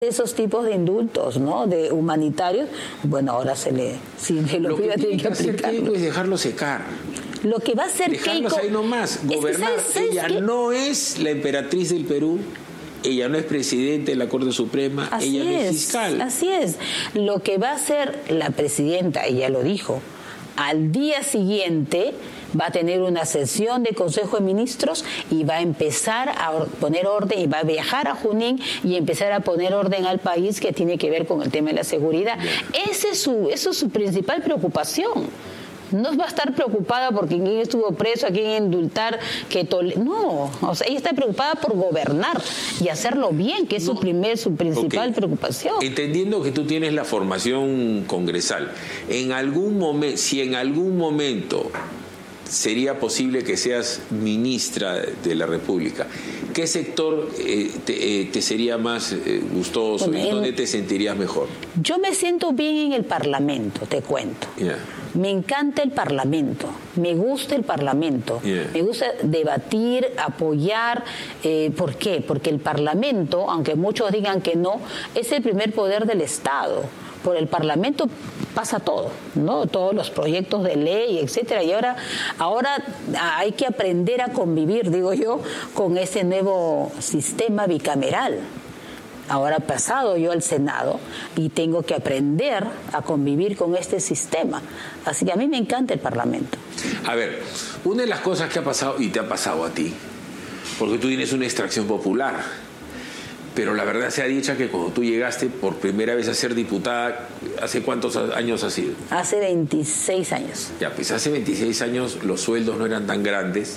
esos tipos de indultos, ¿no? De humanitarios, bueno, ahora si lo pide tiene que aplicarlo. Keiko es dejarlo secar. Lo que va a hacer Dejarlos Keiko ahí nomás, gobernar. Ella no es la emperatriz del Perú, ella no es presidente de la Corte Suprema, ella no es fiscal. Así es. Lo que va a hacer la presidenta, ella lo dijo, al día siguiente va a tener una sesión de Consejo de Ministros y va a empezar a poner orden y va a viajar a Junín y empezar a poner orden al país que tiene que ver con el tema de la seguridad. Esa es su principal preocupación. No va a estar preocupada por quién estuvo preso, a quién indultar, no, o sea, ella está preocupada por gobernar y hacerlo bien, que es su principal preocupación. Entendiendo que tú tienes la formación congresal, si en algún momento sería posible que seas ministra de la República, ¿qué sector te sería más gustoso? Bueno, ¿y dónde te sentirías mejor? Yo me siento bien en el Parlamento, te cuento. Yeah. Me encanta el Parlamento, me gusta el Parlamento, me gusta debatir, apoyar. ¿Por qué? Porque el Parlamento, aunque muchos digan que no, es el primer poder del Estado. Por el Parlamento pasa todo, ¿no? Todos los proyectos de ley, etcétera. Y ahora hay que aprender a convivir, digo yo, con ese nuevo sistema bicameral. Ahora he pasado yo al Senado y tengo que aprender a convivir con este sistema. Así que a mí me encanta el Parlamento. A ver, una de las cosas que ha pasado, y te ha pasado a ti, porque tú tienes una extracción popular, pero la verdad sea dicha que cuando tú llegaste por primera vez a ser diputada, ¿hace cuántos años ha sido? Hace 26 años. Ya, pues hace 26 años los sueldos no eran tan grandes,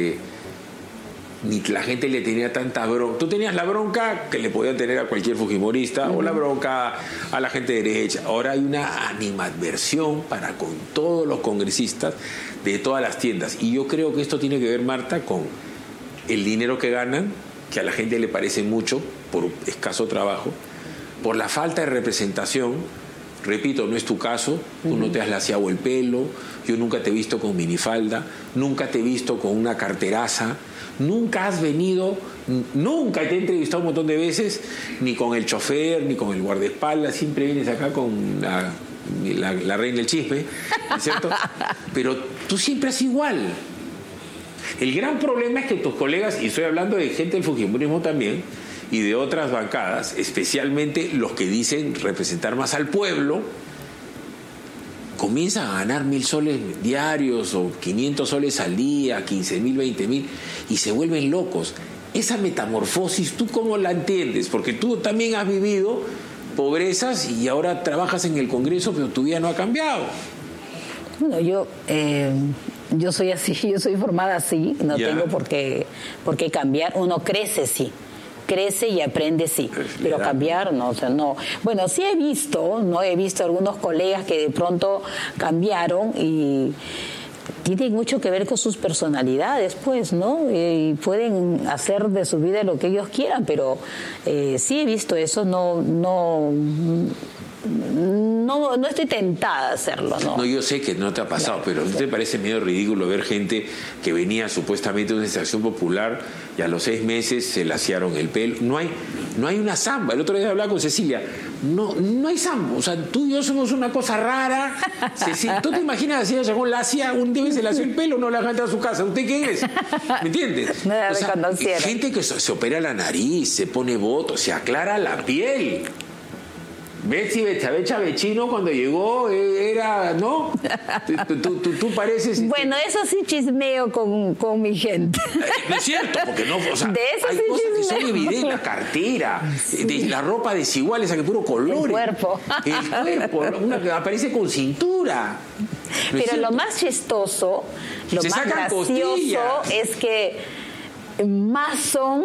ni la gente le tenía tanta bronca. Tú tenías la bronca que le podían tener a cualquier fujimorista, o la bronca a la gente de derecha. Ahora hay una animadversión para con todos los congresistas de todas las tiendas. Y yo creo que esto tiene que ver, Marta, con el dinero que ganan, que a la gente le parece mucho por escaso trabajo, por la falta de representación. Repito, no es tu caso, tú no te has laseado el pelo, yo nunca te he visto con minifalda, nunca te he visto con una carteraza, nunca has venido, nunca te he entrevistado un montón de veces, ni con el chofer, ni con el guardaespaldas, siempre vienes acá con la reina del chisme, ¿no es cierto? Pero tú siempre has igual. El gran problema es que tus colegas, y estoy hablando de gente del fujimorismo también, y de otras bancadas, especialmente los que dicen representar más al pueblo, comienzan a ganar 1.000 soles diarios o 500 soles al día, 15.000, 20.000, y se vuelven locos. Esa metamorfosis, ¿tú cómo la entiendes? Porque tú también has vivido pobrezas y ahora trabajas en el Congreso, pero tu vida no ha cambiado. Bueno, yo soy así, yo soy formada así, no tengo por qué cambiar. Uno crece y aprende, sí, pero cambiar no, o sea, no. Bueno, sí he visto algunos colegas que de pronto cambiaron y tiene mucho que ver con sus personalidades, pues, ¿no? Y pueden hacer de su vida lo que ellos quieran, pero sí he visto eso, no estoy tentada a hacerlo, ¿no? No, yo sé que no te ha pasado, pero ¿no te parece medio ridículo ver gente que venía supuestamente de una extracción popular y a los 6 meses se lasearon el pelo? No hay una samba. El otro día hablaba con Cecilia. No hay samba. O sea, tú y yo somos una cosa rara. ¿Tú te imaginas así, llegó lacia, un día se lació el pelo, no la gente a su casa? ¿Usted quién es? ¿Me entiendes? No, o sea, gente que se opera la nariz, se pone botox, se aclara la piel. Betsy Chavechino cuando llegó era, ¿no? Tú pareces... Bueno, eso sí chismeo con mi gente. No es cierto, porque no, o sea, de eso hay sí cosas chismeo. que son evidentes, la cartera, Sí. la ropa desigual, esa que puro color. El cuerpo, una que aparece con cintura. ¿No pero lo más chistoso, lo más gracioso es que más son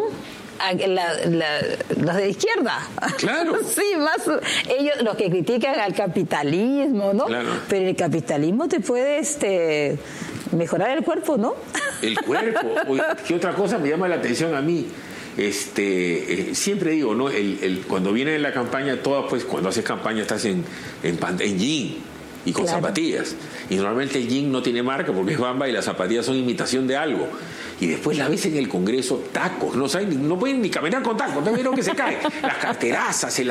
los de izquierda. Claro. Sí, más ellos los que critican al capitalismo, ¿no? Claro. Pero el capitalismo te puede mejorar el cuerpo, ¿no? El cuerpo. ¿Qué otra cosa me llama la atención a mí? Siempre digo, ¿no? Cuando viene la campaña, todas, pues, cuando haces campaña estás en jean. y con zapatillas. Y normalmente el jean no tiene marca porque es bamba y las zapatillas son imitación de algo. Y después la ves en el Congreso, tacos, no pueden ni caminar con tacos, también vieron que se caen. Las carterazas, el